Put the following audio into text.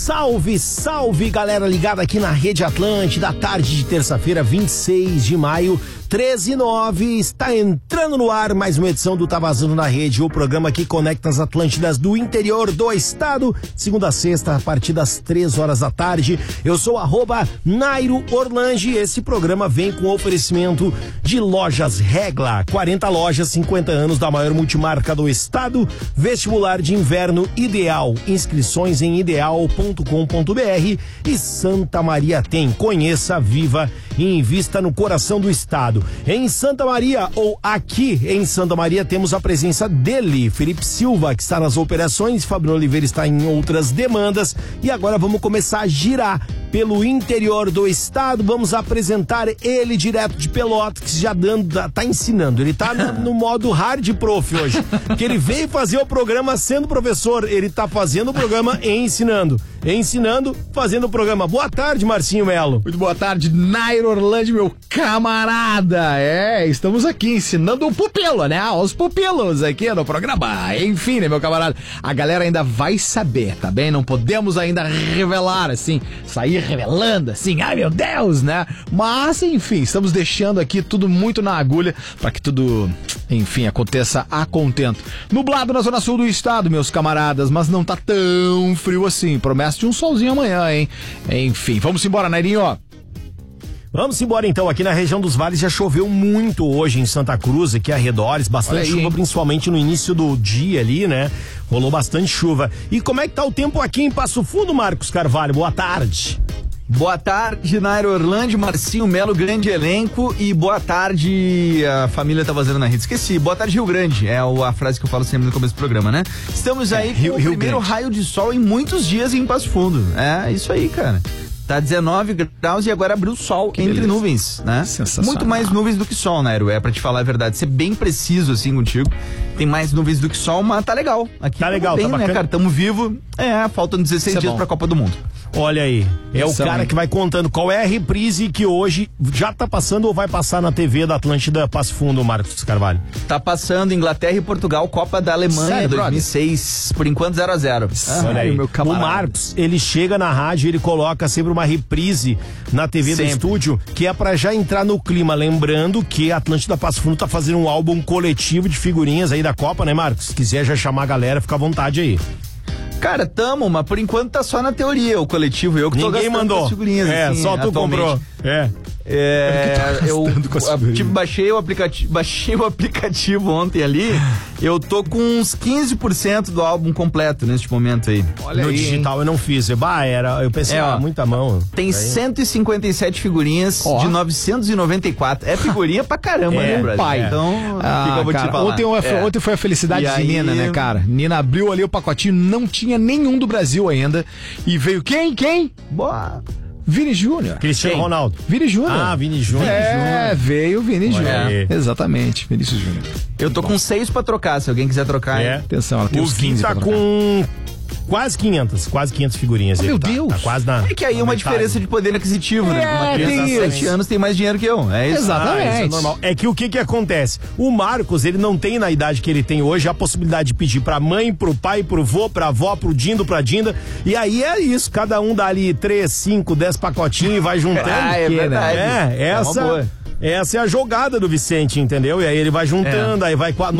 Salve, salve, galera ligada aqui na Rede Atlântida, tarde de terça-feira, 26 de maio, 13h09, está entrando no ar mais uma edição do Tá Vazando na Rede, o programa que conecta as Atlântidas do interior do estado, segunda a sexta, a partir das 3 horas da tarde. Eu sou @Nairo Orlange e esse programa vem com oferecimento de Lojas Regla, 40 lojas, 50 anos da maior multimarca do estado, vestibular de inverno ideal, inscrições em ideal.com.br e Santa Maria tem, conheça, viva e invista no coração do estado. Em Santa Maria, ou aqui em Santa Maria, temos a presença dele, Felipe Silva, que está nas operações, Fabrício Oliveira está em outras demandas e agora vamos começar a girar pelo interior do estado. Vamos apresentar ele direto de Pelotas, que já tá ensinando, ele tá no modo hard prof hoje, que ele veio fazer o programa sendo professor, ele tá fazendo o programa e ensinando, fazendo o programa. Boa tarde, Marcinho Melo. Muito boa tarde, Nairo Orlando, meu camarada. Estamos aqui ensinando o pupilo, né? Os pupilos aqui no programa. Enfim, né, meu camarada? A galera ainda vai saber, tá bem? Não podemos ainda revelar, assim, sair revelando, assim, ai meu Deus, né? Mas, enfim, estamos deixando aqui tudo muito na agulha para que tudo, enfim, aconteça a contento. Nublado na zona sul do estado, meus camaradas, mas não tá tão frio assim. Promessa de um solzinho amanhã, hein? Enfim, vamos embora, Nairinho. Vamos embora então, aqui na região dos vales já choveu muito hoje em Santa Cruz, aqui arredores, bastante chuva, principalmente no início do dia ali, né? Rolou bastante chuva. E como é que tá o tempo aqui em Passo Fundo, Marcos Carvalho? Boa tarde. Boa tarde, Nairo Orlando, Marcinho Melo, grande elenco, e boa tarde, a família Tá Vazando na Rede. Esqueci, boa tarde, Rio Grande, é a frase que eu falo sempre no começo do programa, né? Estamos aí com o primeiro raio de sol em muitos dias em Passo Fundo. É isso aí, cara. Tá 19 graus e agora abriu o sol entre nuvens, né? Muito mais nuvens do que sol, Nairo, pra te falar a verdade, ser bem preciso assim contigo. Tem mais nuvens do que sol, mas tá legal. Aqui tá legal, bem, tá bacana, né, cara? Tamo vivo. Faltam 16 dias pra Copa do Mundo. Olha aí, o cara que vai contando qual é a reprise que hoje já tá passando ou vai passar na TV da Atlântida Passo Fundo, Marcos Carvalho. Tá passando Inglaterra e Portugal, Copa da Alemanha, sério, 2006, por enquanto 0-0. Olha aí, o Marcos, ele chega na rádio, ele coloca sempre uma reprise na TV do estúdio, que é pra já entrar no clima, lembrando que a Atlântida Passo Fundo tá fazendo um álbum coletivo de figurinhas aí da Copa, né, Marcos? Se quiser já chamar a galera, fica à vontade aí. Cara, mas por enquanto tá só na teoria o coletivo, eu que tô gastando mandou. As figurinhas. Assim, só tu atualmente. Comprou. Eu baixei o aplicativo ontem ali. Eu tô com uns 15% do álbum completo neste momento aí. Olha, no digital eu não fiz. Eu pensei, muita mão. Tem 157 figurinhas de 994. É figurinha pra caramba, né, Brasil? Pai. Então, que eu vou te falar? Ontem foi a felicidade de Nina, né, cara? Nina abriu ali o pacotinho, não tinha nenhum do Brasil ainda. E veio quem? Boa! Vini Júnior. Cristiano Ronaldo. Vini Júnior. Ah, Vini Júnior. Veio Vini Júnior. Exatamente, Vinícius Júnior. Eu tô com 6 pra trocar, se alguém quiser trocar. Atenção, ela tem o uns 15 tá com quase 500 figurinhas. Meu Deus. Tá quase na... É que aí é uma diferença de poder aquisitivo, né? Uma criança de 7 anos tem mais dinheiro que eu. É isso. Exatamente. Isso é normal. É que o que acontece? O Marcos, ele não tem na idade que ele tem hoje a possibilidade de pedir pra mãe, pro pai, pro vô, pra avó, pro Dindo, pra Dinda. E aí é isso. Cada um dá ali 3, 5, 10 pacotinhos e vai juntando. É verdade. Essa é a jogada do Vicente, entendeu? E aí ele vai juntando, aí vai